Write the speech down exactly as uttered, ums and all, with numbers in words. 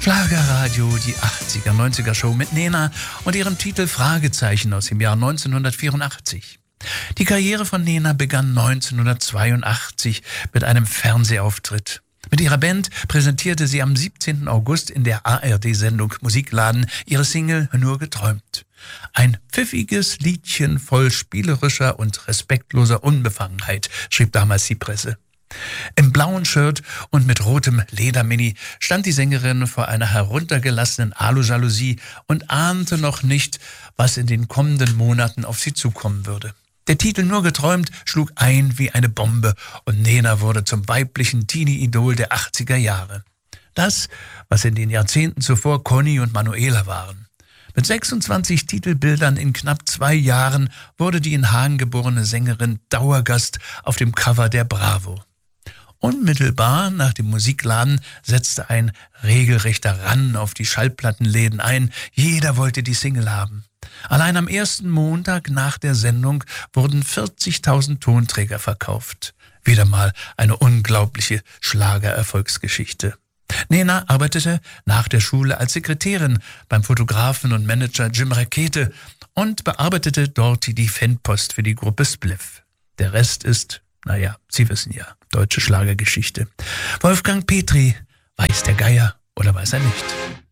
Schlagerradio, die achtziger, neunziger Show mit Nena und ihrem Titel Fragezeichen aus dem Jahr neunzehnhundertvierundachtzig. Die Karriere von Nena begann neunzehnhundertzweiundachtzig mit einem Fernsehauftritt. Mit ihrer Band präsentierte sie am siebzehnten August in der A R D-Sendung Musikladen ihre Single Nur geträumt. Ein pfiffiges Liedchen voll spielerischer und respektloser Unbefangenheit, schrieb damals die Presse. Im blauen Shirt und mit rotem Ledermini stand die Sängerin vor einer heruntergelassenen Alujalousie und ahnte noch nicht, was in den kommenden Monaten auf sie zukommen würde. Der Titel Nur geträumt schlug ein wie eine Bombe und Nena wurde zum weiblichen Teenie-Idol der achtziger Jahre. Das, was in den Jahrzehnten zuvor Conny und Manuela waren. Mit sechsundzwanzig Titelbildern in knapp zwei Jahren wurde die in Hagen geborene Sängerin Dauergast auf dem Cover der Bravo. Unmittelbar nach dem Musikladen setzte ein regelrechter Run auf die Schallplattenläden ein. Jeder wollte die Single haben. Allein am ersten Montag nach der Sendung wurden vierzigtausend Tonträger verkauft. Wieder mal eine unglaubliche Schlagererfolgsgeschichte. Nena arbeitete nach der Schule als Sekretärin beim Fotografen und Manager Jim Rakete und bearbeitete dort die Fanpost für die Gruppe Spliff. Der Rest ist, naja, Sie wissen ja, deutsche Schlagergeschichte. Wolfgang Petri, weiß der Geier oder weiß er nicht?